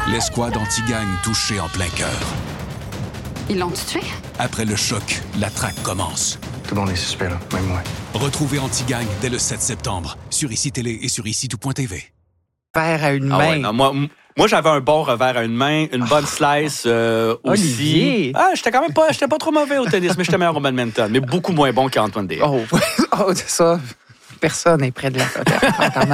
L'escouade anti-gang touchée en plein cœur. Ils l'ont tué? Après le choc, la traque commence. Tout le monde est suspect, là, même moi. Retrouvez Anti-Gang dès le 7 septembre sur ICI Télé et sur ICI-tout.tv. Revers à une main. Ah ouais, non, moi, j'avais un bon revers à une main, une bonne slice aussi. Olivier. J'étais pas trop mauvais au tennis, mais j'étais meilleur au badminton, mais beaucoup moins bon qu'Antoine Des. Oh, ça, personne n'est près de la